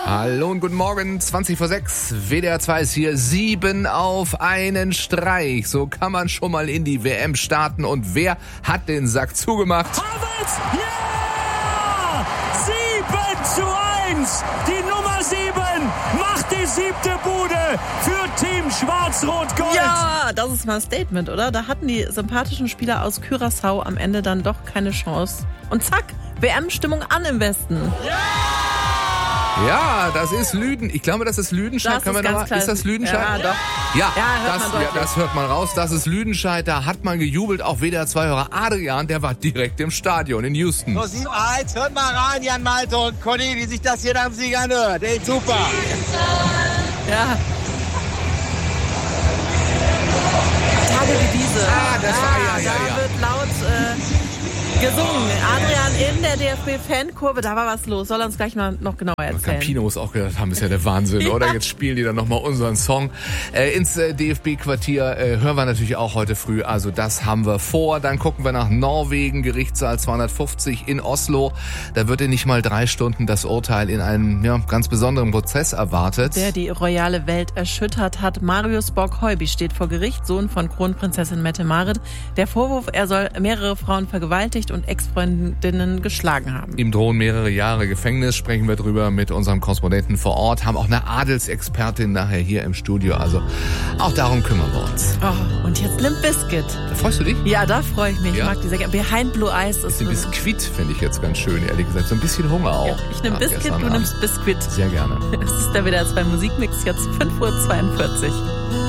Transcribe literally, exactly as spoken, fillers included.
Hallo und guten Morgen, zwanzig vor sechs, W D R zwei ist hier, sieben auf einen Streich. So kann man schon mal in die W M starten. Und wer hat den Sack zugemacht? Havertz, ja! sieben zu eins! Die Nummer sieben macht die siebte Bude für Team Schwarz-Rot-Gold. Ja, das ist mal ein Statement, oder? Da hatten die sympathischen Spieler aus Curaçao am Ende dann doch keine Chance. Und zack, W M-Stimmung an im Westen. Ja! Ja, das ist Lüden. Ich glaube, das ist Lüdenscheid. Das Können ist wir noch ganz mal? Ist klar. das Lüdenscheid? Ja, doch. Ja, Ja, hört das, man ja, deutlich. das hört man raus. Das ist Lüdenscheid. Da hat man gejubelt. Auch W D R zwei-Hörer Adrian, der war direkt im Stadion in Houston. So, sieben eins, hört mal rein, Jan Malte und Conny, wie sich das hier am Sieg anhört. Ey, super. Ja. Tage wie diese. Ah, das war- ja, ja, da ja. wird laut äh, gesungen. Adrian in der D F B-Fankurve, da war was los. Soll er uns gleich mal noch genauer erzählen. Campino muss auch gedacht haben, ist ja der Wahnsinn, Ja. oder? Jetzt spielen die dann nochmal unseren Song. Äh, ins äh, D F B-Quartier äh, hören wir natürlich auch heute früh. Also das haben wir vor. Dann gucken wir nach Norwegen, Gerichtssaal zweihundertfünfzig in Oslo. Da wird in nicht mal drei Stunden das Urteil in einem ja, ganz besonderen Prozess erwartet. Der die royale Welt erschüttert hat. Marius Borg-Heuby steht vor Gericht, Sohn von Kronprinzessin Mette-Marit. Der Vorwurf, er soll mehrere Frauen vergewaltigt und Ex-Freundinnen geschlagen haben. Ihm drohen mehrere Jahre Gefängnis, sprechen wir drüber mit unserem Korrespondenten vor Ort, haben auch eine Adelsexpertin nachher hier im Studio, also auch darum kümmern wir uns. Oh, und jetzt Limp Bizkit. Da freust du dich? Ja, da freue ich mich. Ja? Ich mag die sehr gerne. Behind Blue Eyes ist Den Biskuit finde ich jetzt ganz schön, ehrlich gesagt. So ein bisschen Hunger auch. Ja, ich nehme nach Biscuit, gestern du Abend. nimmst Biscuit. Sehr gerne. Es ist der W D R zwei Musikmix, jetzt fünf Uhr zweiundvierzig.